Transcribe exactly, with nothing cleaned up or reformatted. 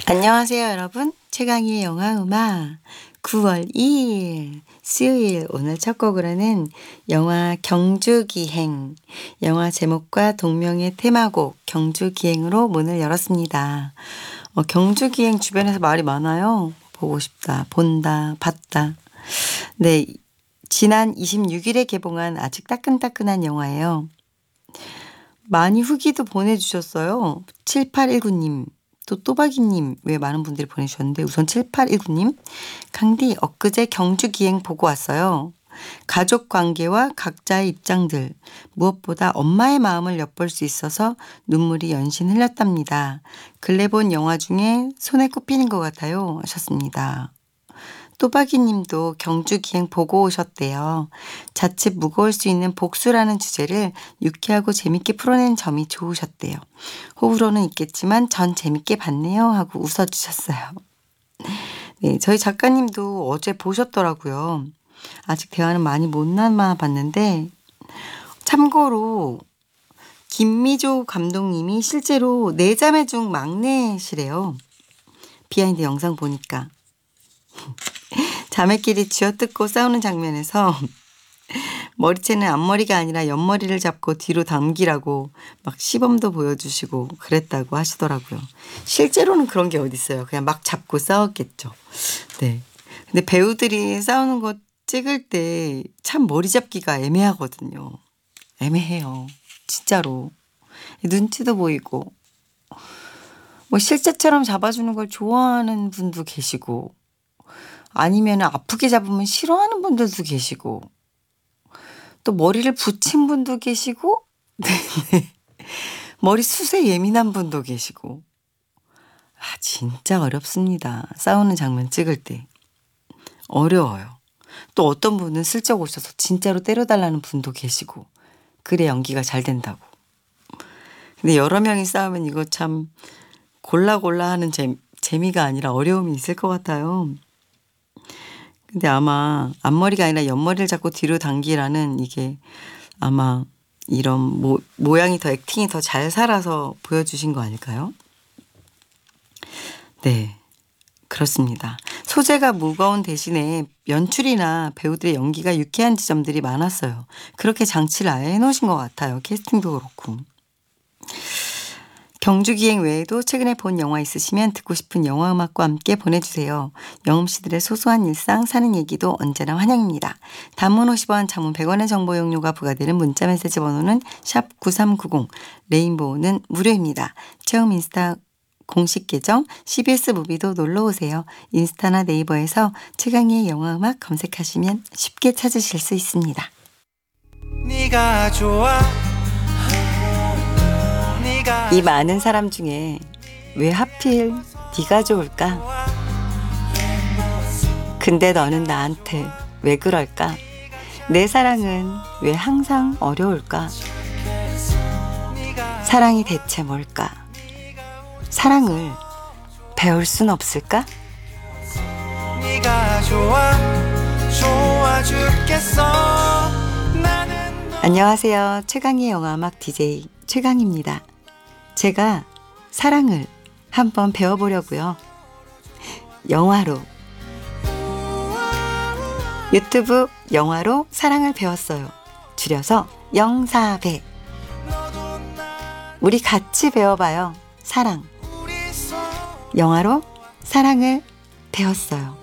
안녕하세요, 여러분. 최강희의 영화 음악 구월 이일 수요일 오늘 첫 곡으로는 영화 경주기행, 영화 제목과 동명의 테마곡 경주기행으로 문을 열었습니다. 어, 경주기행 주변에서 말이 많아요. 보고 싶다, 본다, 봤다. 네, 지난 이십육일에 개봉한 아직 따끈따끈한 영화예요. 많이 후기도 보내주셨어요. 칠팔일구님. 또 또박이님 외 많은 분들이 보내주셨는데 우선 칠팔일구님 강디 엊그제 경주기행 보고 왔어요. 가족 관계와 각자의 입장들 무엇보다 엄마의 마음을 엿볼 수 있어서 눈물이 연신 흘렸답니다. 근래 본 영화 중에 손에 꼽히는 것 같아요 하셨습니다. 또박이님도 경주기행 보고 오셨대요. 자칫 무거울 수 있는 복수라는 주제를 유쾌하고 재밌게 풀어낸 점이 좋으셨대요. 호불호는 있겠지만 전 재밌게 봤네요 하고 웃어주셨어요. 네, 저희 작가님도 어제 보셨더라고요. 아직 대화는 많이 못 나눠봤는데 참고로 김미조 감독님이 실제로 네 자매 중 막내시래요. 비하인드 영상 보니까. 자매끼리 쥐어뜯고 싸우는 장면에서 머리채는 앞머리가 아니라 옆머리를 잡고 뒤로 당기라고 막 시범도 보여주시고 그랬다고 하시더라고요. 실제로는 그런 게 어디 있어요. 그냥 막 잡고 싸웠겠죠. 네. 근데 배우들이 싸우는 거 찍을 때 참 머리 잡기가 애매하거든요. 애매해요. 진짜로. 눈치도 보이고 뭐 실제처럼 잡아주는 걸 좋아하는 분도 계시고 아니면 아프게 잡으면 싫어하는 분들도 계시고 또 머리를 붙인 분도 계시고 네. 머리 숱에 예민한 분도 계시고 아 진짜 어렵습니다. 싸우는 장면 찍을 때 어려워요. 또 어떤 분은 슬쩍 오셔서 진짜로 때려달라는 분도 계시고 그래 연기가 잘 된다고. 근데 여러 명이 싸우면 이거 참 골라 골라 하는 재, 재미가 아니라 어려움이 있을 것 같아요. 근데 아마 앞머리가 아니라 옆머리를 잡고 뒤로 당기라는 이게 아마 이런 모, 모양이 더 액팅이 더 잘 살아서 보여주신 거 아닐까요? 네, 그렇습니다. 소재가 무거운 대신에 연출이나 배우들의 연기가 유쾌한 지점들이 많았어요. 그렇게 장치를 아예 해놓으신 것 같아요. 캐스팅도 그렇고. 경주기행 외에도 최근에 본 영화 있으시면 듣고 싶은 영화 음악과 함께 보내주세요. 영음씨들의 소소한 일상 사는 얘기도 언제나 환영입니다. 단문 오십 원, 장문 백 원의 정보 용료가 부과되는 문자메시지 번호는 샵 구삼구공, 레인보우는 무료입니다. 체험 인스타 공식 계정 씨비에스 무비도 놀러오세요. 인스타나 네이버에서 최강희의 영화 음악 검색하시면 쉽게 찾으실 수 있습니다. 네가 좋아. 이 많은 사람 중에 왜 하필 네가 좋을까? 근데 너는 나한테 왜 그럴까? 내 사랑은 왜 항상 어려울까? 사랑이 대체 뭘까? 사랑을 배울 순 없을까? 네가 좋아, 좋아 죽겠어. 나는 안녕하세요. 최강희의 영화음악 디제이 최강희입니다. 제가 사랑을 한번 배워보려고요. 영화로. 유튜브 영화로 사랑을 배웠어요. 줄여서 영사배. 우리 같이 배워봐요. 사랑. 영화로 사랑을 배웠어요.